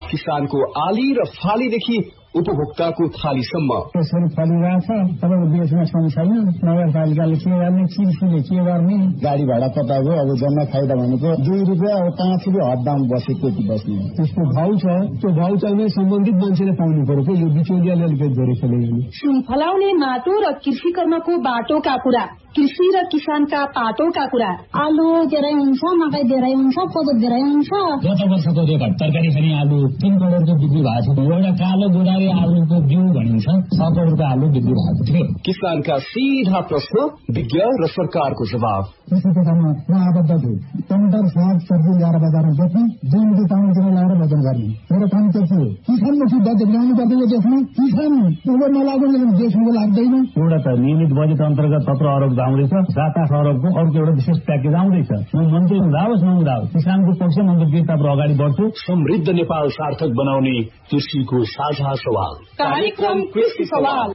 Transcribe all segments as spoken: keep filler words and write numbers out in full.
किसानको आली र फालीदेखि उपभोक्ताको थालीसम्म त्यसरी फलिरहेको छ। तपाईँको देशमा छन् छैन, नगरपालिकाले के गर्ने, कृषिले के गर्ने, गाडी भाडा तपाईँको अब जम्मा फाइदा भनेको दुई रुपियाँ अब पाँच रुपियाँ हददाम बसे त्यति बस्ने त्यसको भाउ छ। त्यो भाउ चाहिँ सम्बन्धित मान्छेले पाउनु पर्यो। यो बिचौलियाले अलिकति धेरै खेलेको सुन फलाउने माटो र कृषि कर्मको बाटोका कुरा, कृषि र किसानका पाटोका कुरा। आलु धेरै हुन्छ, मकै धेरै हुन्छ, कोदो धेरै हुन्छ। गत वर्षको रेकर्ड तरकारी खाने आलु तीन करोडको बिक्री भएको छ। एउटा कालो गोदारी आलुको बिउ भनिन्छ छ करोडको आलु बिक्री भएको थियो। किसानका सीधा प्रश्न, विज्ञ र सरकारको जवाब। कृषि क्षेत्रमा म आबद्ध छु। टमाटर साग सब्जी ल्याएर बजारमा बेच्ने, दुई रुपियाँ पाउन्ड किलो ल्याएर वजन गर्ने। मेरो काम के थियो? किसानमुखी बजेट ल्याउनु पर्दैन देशमा। किसान उयो नलाग्नु भने देशमा लाग्दैन। एउटा त नियमित बजेट अन्तर्गत सत्र अरब आउँदैछ, सात आठ अरबको अर्को एउटा विशेष प्याकेज आउँदैछ। म मन्त्री हुँदा होस् नहुँदा होस् किसानको पक्षमा म गिरतापर अगाडि बढ्छु। समृद्ध नेपाल सार्थक बनाउने कृषिको साझा सवाल, कार्यक्रम कृषि सवाल।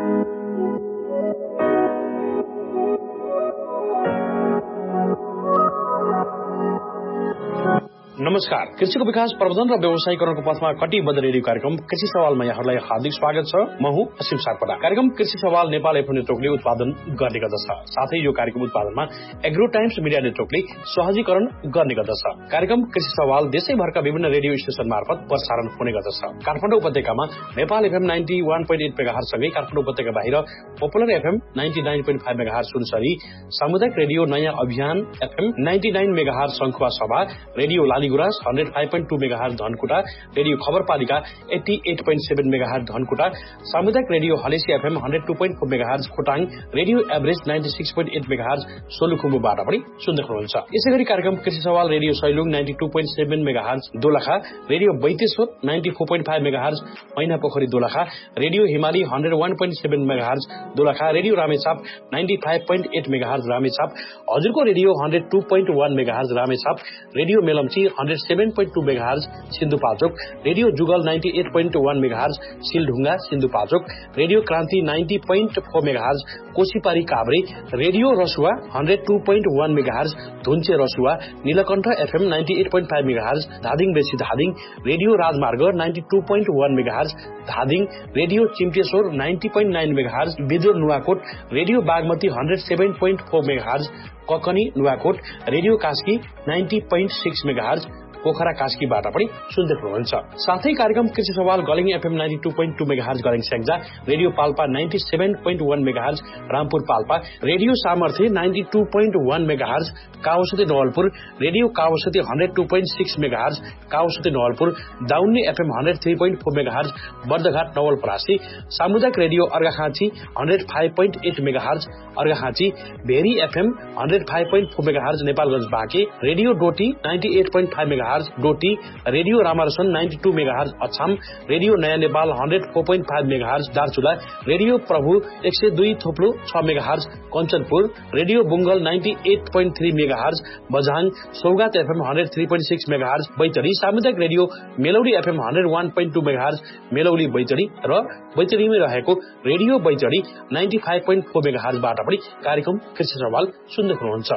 नमस्कार। कृषिको विकास प्रवर्धन र व्यवसायीकरणको पथमा कटिबद्ध रेडियो कार्यक्रम कृषि सवालमा यहाँहरूलाई हार्दिक स्वागत छ। म हुँ असीम सापकोटा। कार्यक्रम कृषि सवाल नेपाल एफएम नेटवर्कले उत्पादन गर्ने गर्दछ। साथै यो कार्यक्रम उत्पादनमा एग्रो टाइम्स मिडिया नेटवर्कले सहजीकरण गर्ने गर्दछ। कार्यक्रम कृषि सवाल देशैभरका विभिन्न रेडियो स्टेशन मार्फत प्रसारण हुने गर्दछ। काठमाडौँ उपत्यकामा Nepal FM ninety one point at megahertz सँगै काठमाडौँ उपत्यका बाहिर popular FM ninety nine point five megahertz Sunsari, सामुदायिक रेडियो नयाँ अभियान एफएम नाइन्टी नाइन मेगाहर्ज शंखुवा सभा, radio Laligurans hundred five point two megahertz Dhankuta, radio खबरपालिका eighty at point seven megahertz Dhankuta, सामुदायिक radio Halesi FM hundred two point four megahertz Khotang, radio average ninety six point at megahertz सोलुखुम्बुबाट पनि सुन्दै हुनुहुन्छ। यसै गरी कार्यक्रम कृषि सवाल radio Sailung ninety two point seven megahertz Dolakha, radio Baiteshwar ninety four point five megahertz मैना पोखरी दोलखा, रेडियो हिमाली hundred one point seven megahertz Dolakha, radio Ramechhap ninety five point at megahertz Ramechhap, हजुरको radio hundred two point one megahertz Ramechhap, radio Melamchi hundred seven point two megahertz Sindhupalchok, radio Jugal ninety at point one megahertz सिलढुङ्गा Sindhupalchok, radio Kranti ninety point four megahertz कोशीपारी Kavre, radio Rasuwa hundred two point one megahertz धुन्चे Rasuwa, Neelkanth FM ninety at point five megahertz Dhading बेसी Dhading, radio राजमार्ग ninety two point one megahertz Dhading, radio चिम्टेश्वर ninety point nine megahertz Bidur Nuwakot, radio Bagmati hundred seven point four megahertz Kakani Nuwakot, radio Kaski ninety point six megahertz Pokhara कास्कीबाट पनि सुन्दै हुनुहुन्छ। साथै कार्यक्रम कृषि सवाल गलिङ FM ninety two point two megahertz गलिङ Syangja, radio Palpa ninety seven point one megahertz Rampur Palpa, radio सामर्थ्य ninety two point one megahertz काउसती Nawalpur, radio काउसती hundred two point six megahertz काउसती Nawalpur, दाउन्ने FM hundred three point four megahertz Bardaghat Nawalparasi, सामुदायिक radio Arghakhanchi hundred five point at megahertz Arghakhanchi, very FM hundred five point four megahertz Nepalgunj Banke, radio Doti ninety at point five megahertz Doti, radio रामारसन ninety two megahertz Achham, radio नयाँ Nepal hundred four point five megahertz Darchula, radio प्रभु एक सय दुई थोप्लो छ megahertz Kanchanpur, radio बुङ्गल ninety at point three megahertz Bajhang, Saugat FM hundred three point six megahertz Baitadi, सामुदायिक radio मेलौडी FM hundred one point two megahertz मेलौडी Baitadi र बैतडीमै रहेको radio Baitadi ninety five point four मेगाहर्जबाट पनि कार्यक्रम कृषि सवाल सुन्दै हुनुहुन्छ।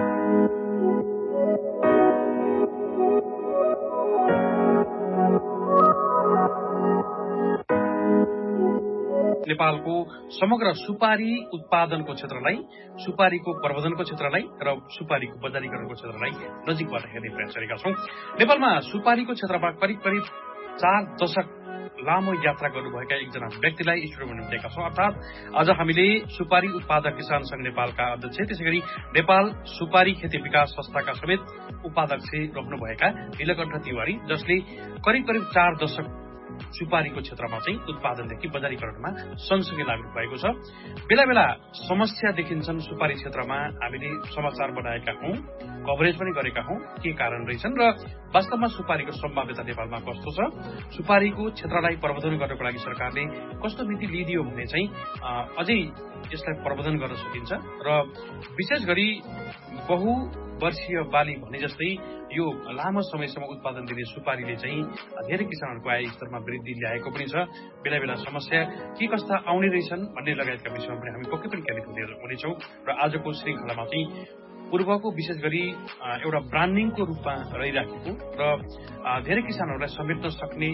नेपालको समग्र सुपारी उत्पादनको क्षेत्रलाई, सुपारीको प्रवर्धनको क्षेत्रलाई र सुपारीको बजारीकरणको क्षेत्रलाई नजिकबाट हेर्ने प्रयास गरेका छौं। नेपालमा सुपारीको क्षेत्रमा करिब करिब चार दशक लामो यात्रा गर्नुभएका एकजना व्यक्तिलाई स्टुडियोमा निम्तेका छौं। अर्थात आज हामीले सुपारी उत्पादक किसान संघ नेपालका अध्यक्ष, त्यसैगरी नेपाल सुपारी खेती विकास संस्थाका समेत उपाध्यक्ष रहनुभएका नीलकण्ठ तिवारी, जसले करिब करिब चार दशक सुपारीको क्षेत्रमा चाहिँ उत्पादनदेखि बजारीकरणमा सँगसँगै लाग्नु भएको छ। बेला बेला समस्या देखिन्छन् सुपारी क्षेत्रमा, हामीले समाचार बनाएका हौं, कभरेज पनि गरेका हौं, के कारण रहेछन् र वास्तवमा सुपारीको सम्भाव्यता नेपालमा कस्तो छ, सुपारीको क्षेत्रलाई प्रवर्धन गर्नको लागि सरकारले कस्तो नीति लिइदियो भने चाहिँ अझै यसलाई प्रवर्धन गर्न सकिन्छ र विशेष गरी बहुवर्षीय बाली भने जस्तै यो लामो समयसम्म उत्पादन दिने सुपारीले चाहिँ धेरै किसानहरूको आय स्तरमा वृद्धि ल्याएको पनि छ। बेला बेला समस्या के कस्ता आउने रहेछन् भन्ने लगायतका विषयमा पनि हामी पक्कै पनि केन्द्रित हुनेछौँ र आजको श्रृङ्खलामा चाहिँ पूर्वको विशेष गरी एउटा ब्रान्डिङको रूपमा रहिराखेको र धेरै किसानहरूलाई समेट्न सक्ने